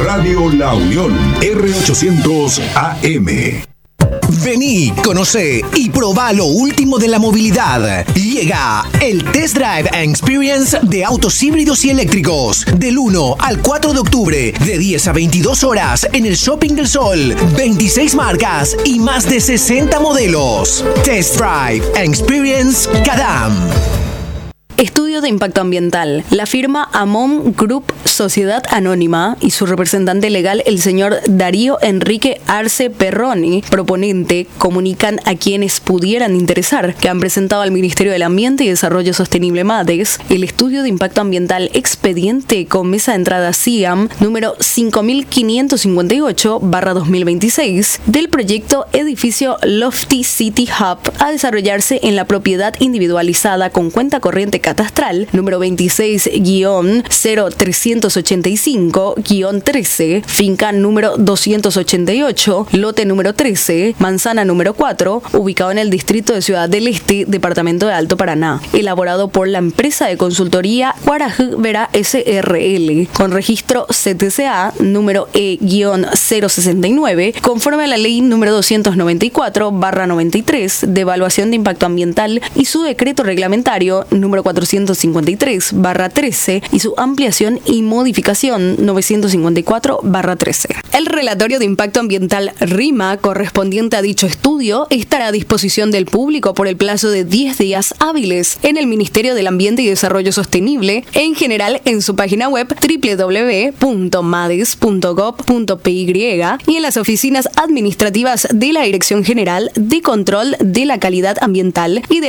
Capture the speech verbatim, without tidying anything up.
Radio La Unión, R ochocientos A M. Vení, conoce y probá lo último de la movilidad. Llega el Test Drive and Experience de autos híbridos y eléctricos. Del uno al cuatro de octubre, de diez a veintidós horas, en el Shopping del Sol. veintiséis marcas y más de sesenta modelos. Test Drive and Experience Cadam. Estudio de impacto ambiental. La firma Amon Group Sociedad Anónima y su representante legal, el señor Darío Enrique Arce Perroni, proponente, comunican a quienes pudieran interesar que han presentado al Ministerio del Ambiente y Desarrollo Sostenible MADES el estudio de impacto ambiental expediente con mesa de entrada C I A M número cinco mil quinientos cincuenta y ocho barra dos mil veintiséis del proyecto edificio Lofty City Hub a desarrollarse en la propiedad individualizada con cuenta corriente catastral número veintiséis guión cero trescientos ochenta y cinco guión trece, finca número doscientos ochenta y ocho, lote número trece, manzana número cuatro, ubicado en el distrito de Ciudad del Este, departamento de Alto Paraná, elaborado por la empresa de consultoría Guaraj Vera S R L, con registro C T C A número E cero sesenta y nueve, conforme a la ley número doscientos noventa y cuatro barra noventa y tres de evaluación de impacto ambiental y su decreto reglamentario número cuatrocientos cincuenta y tres barra trece y su ampliación y modificación novecientos cincuenta y cuatro barra trece. El relatorio de impacto ambiental RIMA correspondiente a dicho estudio estará a disposición del público por el plazo de diez días hábiles en el Ministerio del Ambiente y Desarrollo Sostenible, en general en su página web doble u doble u doble u punto mades punto gob punto p y y en las oficinas administrativas de la Dirección General de Control de la Calidad Ambiental y de